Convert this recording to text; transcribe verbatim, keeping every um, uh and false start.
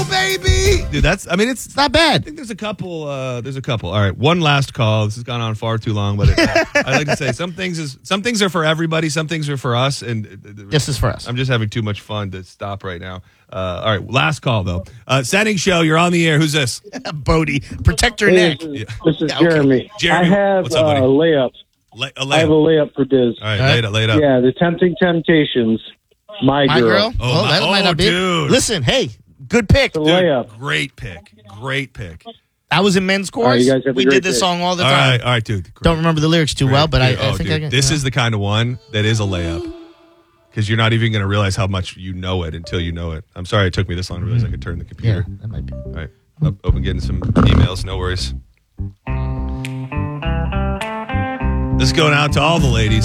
go, baby. Dude, that's, I mean, it's, It's not bad. I think there's a couple, uh, there's a couple. All right, one last call. This has gone on far too long, but it, I like to say some things is, some things are for everybody, some things are for us, and uh, This is for us. I'm just having too much fun to stop right now. Uh, all right, last call, though. Uh, Setting Show, you're on the air. Who's this? Bodie, protect your Hey, neck. This is, Yeah. this is Yeah, okay. Jeremy. Jeremy, I have what's up, buddy? uh, layup. La- a I have a layup. layup for Diz. All right, All right. lay it up, lay it up. Yeah, the Tempting Temptations. My, My girl? Oh, Oh, my- that might oh, not be. dude. Listen, hey, good pick. The Dude, layup. great pick. Great pick. I was in men's All right, chorus. you guys have a we great did this day. song all the All time. right, all right, dude. Great. Don't remember the lyrics too well, but I, Dude, I oh, think dude. I can. This yeah. is the kind of one that is a layup. Because you're not even going to realize how much you know it until you know it. I'm sorry it took me this long to realize I could turn the Yeah, computer. that might be. All right. Up, open getting some emails. No worries. This is going out to all the ladies.